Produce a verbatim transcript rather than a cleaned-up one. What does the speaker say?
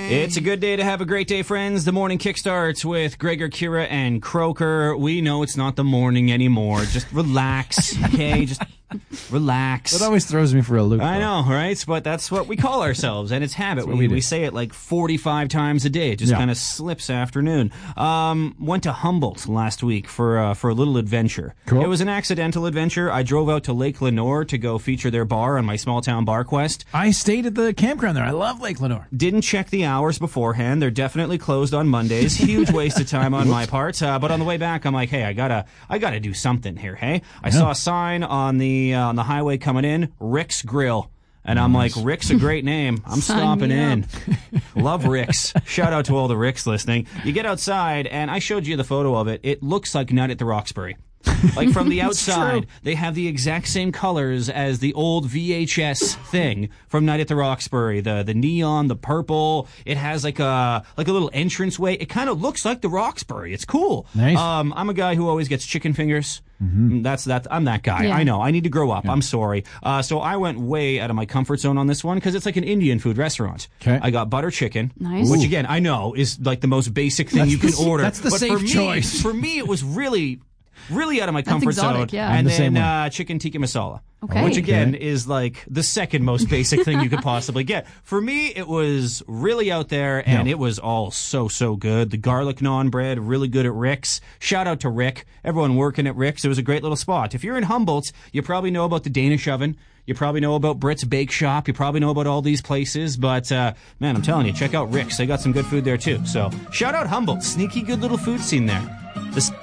It's a good day to have a great day, friends. The morning kick starts with Gregor, Kira, and Croker. We know it's not the morning anymore. Just relax, okay? Just relax. That always throws me for a loop. I though. know, right? But that's what we call ourselves, and it's habit. what We, we do. we say it like forty-five times a day. It just Yeah. kind of slips afternoon. Um, went to Humboldt last week for uh, for a little adventure. Cool. It was an accidental adventure. I drove out to Lake Lenore to go feature their bar on my small town bar quest. I stayed at the campground there. I love Lake Lenore. Didn't check the hours beforehand. They're definitely closed on Mondays. Huge waste of time on my part. Uh, but on the way back, I'm like, hey, I gotta, I gotta do something here. Hey, I Yeah. saw a sign on the uh, on the highway coming in, Rick's Grill. And I'm like, Rick's a great name. I'm Sign stopping me in. up. Love Rick's. Shout out to all the Rick's listening. You get outside, and I showed you the photo of it. It looks like Night at the Roxbury. Like from the outside, they have the exact same colors as the old V H S thing from Night at the Roxbury. The the neon, the purple. It has like a like a little entranceway. It kind of looks like the Roxbury. It's cool. Nice. Um, I'm a guy who always gets chicken fingers. Mm-hmm. That's that. I'm that guy. Yeah. I know. I need to grow up. I'm sorry. Uh, so I went way out of my comfort zone on this one because it's like an Indian food restaurant. 'Kay. I got butter chicken, Nice. which Ooh. again I know is like the most basic thing That's you can the- order. that's the but safe for me, choice. For me, it was really. Really out of my comfort exotic, zone. yeah. And I'm the same then way. uh, chicken tikka masala. Okay. Which again Okay. is like the second most basic thing you could possibly get. For me, it was really out there and Yeah. it was all so, so good. The garlic naan bread, really good at Rick's. Shout out to Rick. Everyone working at Rick's. It was a great little spot. If you're in Humboldt, you probably know about the Danish Oven. You probably know about Britt's Bake Shop. You probably know about all these places. But, uh, man, I'm telling you, check out Rick's. They got some good food there, too. So, shout out Humboldt. Sneaky good little food scene there. This